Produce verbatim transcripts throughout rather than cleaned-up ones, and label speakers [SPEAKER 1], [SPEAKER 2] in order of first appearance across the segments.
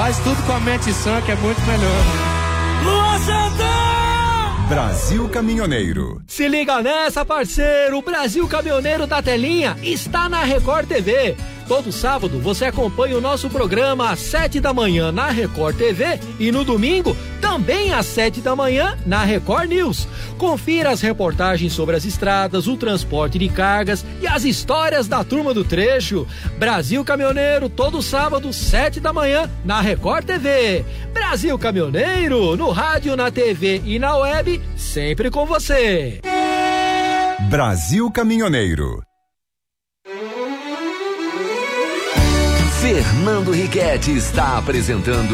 [SPEAKER 1] Faz tudo com a mente sã, que é muito melhor.
[SPEAKER 2] Lua Santana!
[SPEAKER 3] Brasil Caminhoneiro.
[SPEAKER 4] Se liga nessa, parceiro! O Brasil Caminhoneiro da Telinha está na Record T V. Todo sábado você acompanha o nosso programa às sete da manhã na Record T V e no domingo também às sete da manhã na Record News. Confira as reportagens sobre as estradas, o transporte de cargas e as histórias da turma do trecho. Brasil Caminhoneiro, todo sábado, sete da manhã na Record T V. Brasil Caminhoneiro, no rádio, na T V e na web, sempre com você.
[SPEAKER 3] Brasil Caminhoneiro.
[SPEAKER 5] Fernando Riquetti está apresentando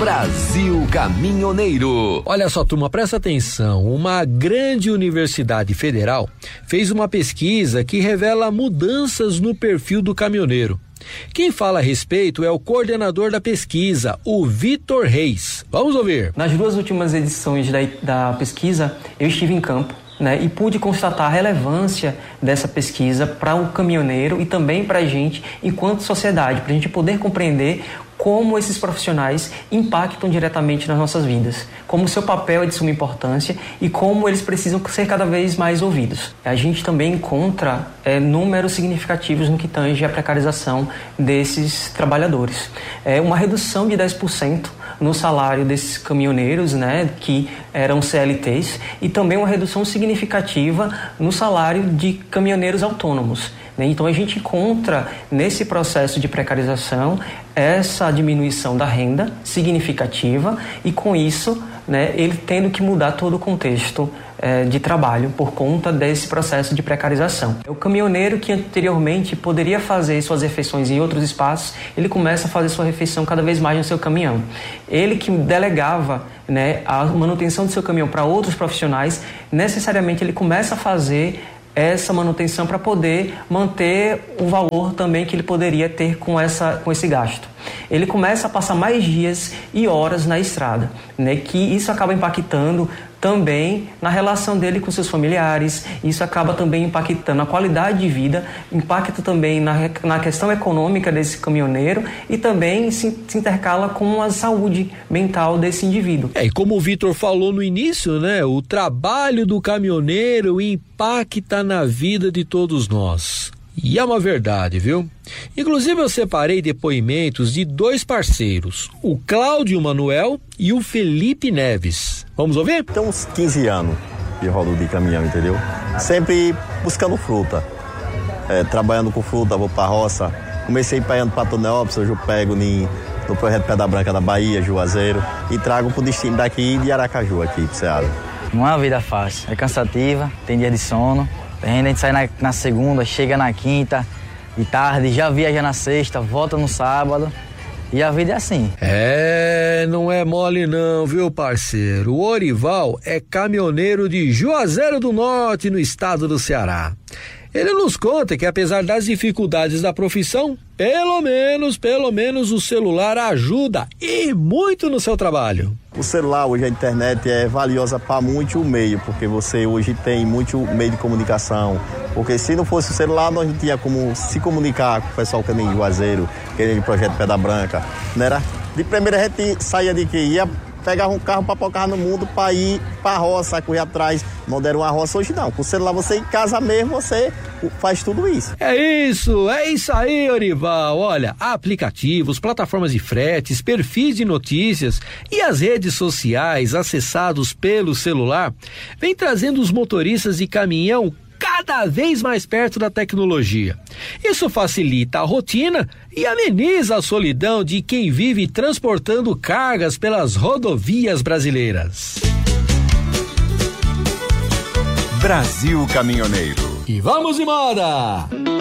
[SPEAKER 5] Brasil Caminhoneiro.
[SPEAKER 4] Olha só, turma, presta atenção. Uma grande universidade federal fez uma pesquisa que revela mudanças no perfil do caminhoneiro. Quem fala a respeito é o coordenador da pesquisa, o Vitor Reis. Vamos ouvir.
[SPEAKER 6] Nas duas últimas edições da, da pesquisa, eu estive em campo, né, e pude constatar a relevância dessa pesquisa para o caminhoneiro e também para a gente enquanto sociedade, para a gente poder compreender como esses profissionais impactam diretamente nas nossas vidas, como o seu papel é de suma importância e como eles precisam ser cada vez mais ouvidos. A gente também encontra é, números significativos no que tange à precarização desses trabalhadores. É uma redução de dez por cento no salário desses caminhoneiros, né, que eram C L Ts, e também uma redução significativa no salário de caminhoneiros autônomos. Então a gente encontra nesse processo de precarização essa diminuição da renda significativa e com isso, né, ele tendo que mudar todo o contexto eh, de trabalho por conta desse processo de precarização. O caminhoneiro que anteriormente poderia fazer suas refeições em outros espaços, ele começa a fazer sua refeição cada vez mais no seu caminhão. Ele que delegava, né, a manutenção do seu caminhão para outros profissionais, necessariamente ele começa a fazer essa manutenção para poder manter o valor também que ele poderia ter com, essa, com esse gasto. Ele começa a passar mais dias e horas na estrada, né, que isso acaba impactando também na relação dele com seus familiares, isso acaba também impactando a qualidade de vida, impacta também na, na questão econômica desse caminhoneiro e também se, se intercala com a saúde mental desse indivíduo.
[SPEAKER 4] É, e como o Vitor falou no início, né, o trabalho do caminhoneiro impacta na vida de todos nós. E é uma verdade, viu? Inclusive eu separei depoimentos de dois parceiros, o Cláudio Manuel e o Felipe Neves. Vamos ouvir?
[SPEAKER 7] Tem uns quinze anos que rodo de caminhão, entendeu? Sempre buscando fruta, é, trabalhando com fruta, vou pra roça. Comecei pegando pra Tonelópolis, hoje eu pego ni, no projeto Pedra Branca da Bahia, Juazeiro, e trago pro destino daqui de Aracaju, aqui pro Ceará.
[SPEAKER 8] Não é uma vida fácil, é cansativa, tem dia de sono. A gente sai na, na segunda, chega na quinta, de tarde, já viaja na sexta, volta no sábado. E a vida é assim.
[SPEAKER 4] É, não é mole não, viu, parceiro? O Orival é caminhoneiro de Juazeiro do Norte, no estado do Ceará. Ele nos conta que apesar das dificuldades da profissão, pelo menos, pelo menos o celular ajuda e muito no seu trabalho.
[SPEAKER 7] O celular, hoje a internet é valiosa para muito o meio, porque você hoje tem muito meio de comunicação. Porque se não fosse o celular, nós não tinha como se comunicar com o pessoal que nem Juazeiro, que nem o projeto Pedra Branca. Não era? De primeira a gente saía de que ia pegar um carro para pocar no mundo para ir para a roça, correr atrás. Não deram uma roça hoje não. Com o celular você em casa mesmo, você faz tudo isso.
[SPEAKER 4] É isso, é isso aí, Orival. Olha, aplicativos, plataformas de fretes, perfis de notícias e as redes sociais acessados pelo celular vem trazendo os motoristas de caminhão cada vez mais perto da tecnologia. Isso facilita a rotina e ameniza a solidão de quem vive transportando cargas pelas rodovias brasileiras.
[SPEAKER 3] Brasil Caminhoneiro.
[SPEAKER 4] E vamos embora!